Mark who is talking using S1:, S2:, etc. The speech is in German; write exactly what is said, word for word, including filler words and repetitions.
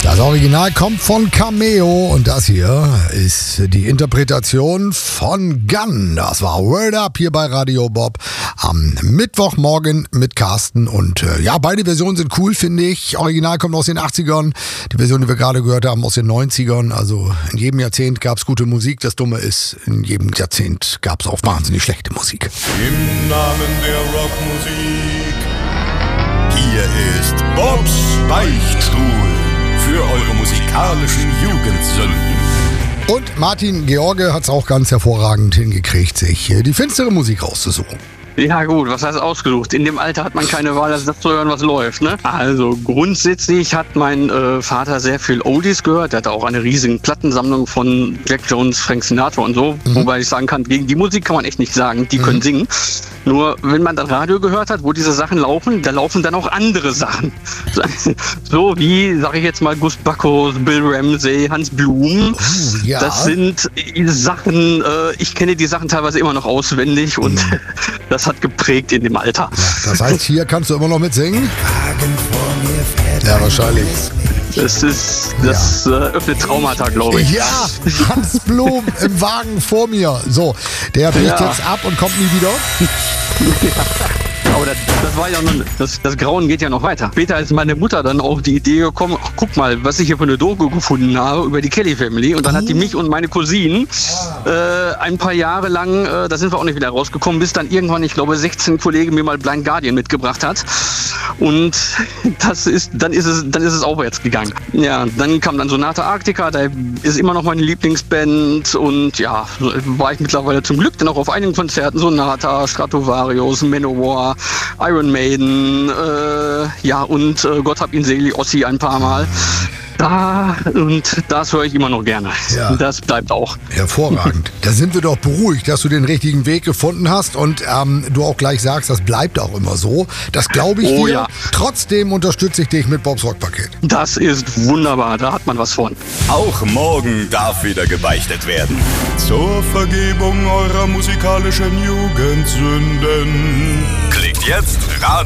S1: Das Original kommt von Cameo und das hier ist die Interpretation von Gun. Das war Word Up hier bei Radio Bob am Mittwochmorgen mit Carsten. Und äh, ja, beide Versionen sind cool, finde ich. Original kommt aus den achtzigern, die Version, die wir gerade gehört haben, aus den neunzigern. Also in jedem Jahrzehnt gab es gute Musik. Das Dumme ist, in jedem Jahrzehnt gab es auch wahnsinnig schlechte Musik.
S2: Im Namen der Rockmusik, hier ist Bobs Beichtstuhl für eure musikalischen Jugendsünden.
S1: Und Martin George hat es auch ganz hervorragend hingekriegt, sich die finstere Musik rauszusuchen.
S3: Ja gut, was heißt ausgesucht? In dem Alter hat man keine Wahl, als das zu hören, was läuft, ne? Also grundsätzlich hat mein äh, Vater sehr viel Oldies gehört. Er hatte auch eine riesige Plattensammlung von Jack Jones, Frank Sinatra und so. Mhm. Wobei ich sagen kann, gegen die Musik kann man echt nicht sagen, die mhm. können singen. Nur wenn man das Radio gehört hat, wo diese Sachen laufen, da laufen dann auch andere Sachen. So wie, sag ich jetzt mal, Gus Bacchus, Bill Ramsey, Hans Blum. Oh, ja. Das sind Sachen, äh, ich kenne die Sachen teilweise immer noch auswendig und mhm. das hat geprägt in dem Alter.
S1: Ja, das heißt, hier kannst du immer noch mitsingen? Ja, wahrscheinlich.
S3: Das ist, das ja. äh, öffnet Traumata, glaube ich.
S1: Ja, Hans Blum im Wagen vor mir. So, der bricht ja. jetzt ab und kommt nie wieder.
S3: Ja. Aber das, das war ja noch, das, das Grauen geht ja noch weiter. Später ist meine Mutter dann auf die Idee gekommen, ach, guck mal, was ich hier für eine Doku gefunden habe über die Kelly Family. Und dann oh. hat die mich und meine Cousinen äh, ein paar Jahre lang, äh, da sind wir auch nicht wieder rausgekommen, bis dann irgendwann, ich glaube, sechzehn Kollegen mir mal Blind Guardian mitgebracht hat. Und das ist, dann ist es, dann ist es aufwärts gegangen. Ja, dann kam dann Sonata Arctica, da ist immer noch meine Lieblingsband. Und ja, war ich mittlerweile zum Glück dann auch auf einigen Konzerten. Sonata, Stratovarius, Manowar, Iron Maiden, äh, ja, und äh, Gott hab ihn selig, Ossi ein paar Mal. Da, und das höre ich immer noch gerne. Ja. Das bleibt auch.
S1: Hervorragend. Da sind wir doch beruhigt, dass du den richtigen Weg gefunden hast und ähm, du auch gleich sagst, das bleibt auch immer so. Das glaube ich
S3: oh,
S1: dir.
S3: Ja.
S1: Trotzdem unterstütze ich dich mit Bobs Rockpaket.
S3: Das ist wunderbar, da hat man was von.
S2: Auch morgen darf wieder gebeichtet werden. Zur Vergebung eurer musikalischen Jugendsünden. Klickt jetzt Radio